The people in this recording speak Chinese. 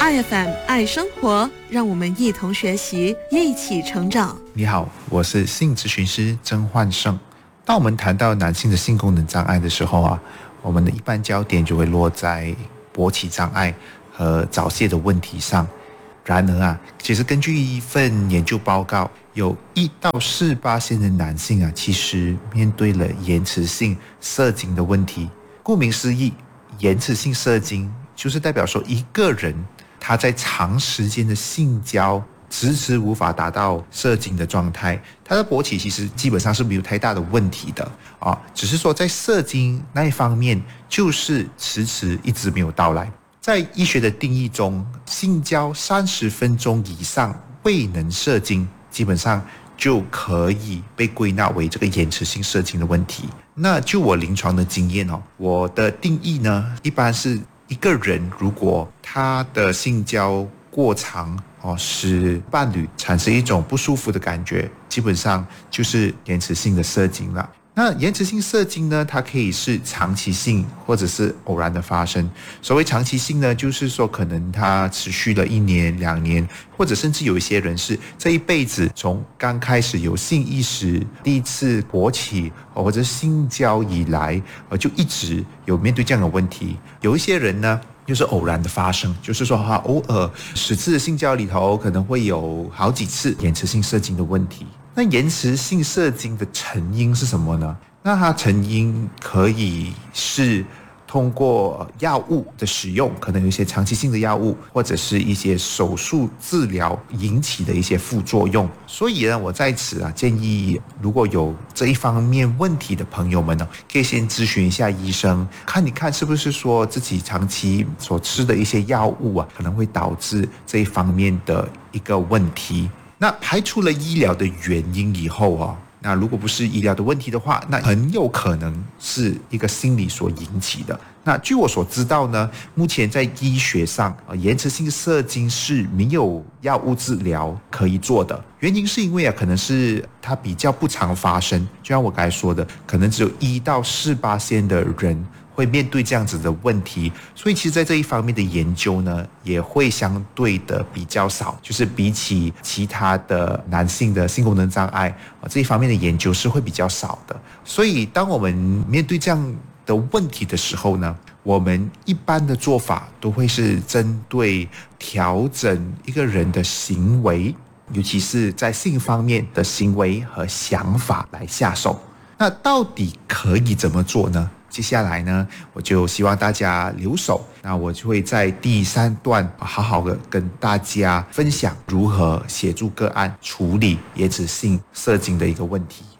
IFM 爱生活，让我们一同学习，一起成长。 你好，我是性咨询师曾焕胜。当我们谈到男性的性功能障碍的时候我们的一般焦点就会落在勃起障碍和早泄的问题上。然而其实根据一份研究报告，有1到4%的男性其实面对了延迟性射精的问题。顾名思义，延迟性射精就是代表说一个人他在长时间的性交迟迟无法达到射精的状态，他的勃起其实基本上是没有太大的问题的只是说在射精那一方面就是迟迟一直没有到来。在医学的定义中，性交30分钟以上未能射精，基本上就可以被归纳为这个延迟性射精的问题。那就我临床的经验我的定义呢，一般是一个人如果他的性交过长使伴侣产生一种不舒服的感觉，基本上就是延迟性的射精了。那延迟性射精呢，它可以是长期性或者是偶然的发生。所谓长期性呢，就是说可能它持续了1年2年，或者甚至有一些人是这一辈子从刚开始有性意识，第一次勃起或者性交以来就一直有面对这样的问题。有一些人呢就是偶然的发生，就是说偶尔10次性交里头可能会有好几次延迟性射精的问题。那延迟性射精的成因是什么呢？那它成因可以是通过药物的使用，可能有一些长期性的药物，或者是一些手术治疗引起的一些副作用。所以呢，我在此建议如果有这一方面问题的朋友们可以先咨询一下医生，看一看是不是说自己长期所吃的一些药物可能会导致这一方面的一个问题。那排除了医疗的原因以后那如果不是医疗的问题的话，那很有可能是一个心理所引起的。那据我所知道呢，目前在医学上延迟性射精是没有药物治疗可以做的。原因是因为可能是它比较不常发生，就像我刚才说的，可能只有1到4%的人会面对这样子的问题，所以其实在这一方面的研究呢，也会相对的比较少，就是比起其他的男性的性功能障碍这一方面的研究是会比较少的。所以当我们面对这样的问题的时候呢，我们一般的做法都会是针对调整一个人的行为，尤其是在性方面的行为和想法来下手。那到底可以怎么做呢？接下来呢，我就希望大家留守，那我就会在第3段好好的跟大家分享如何协助个案处理延迟性射精的一个问题。